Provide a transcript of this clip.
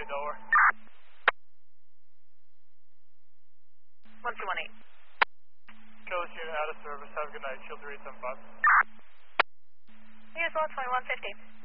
Delaware. 1218. Killers unit out of service. Have a good night. Shield 3875. Here's 2150.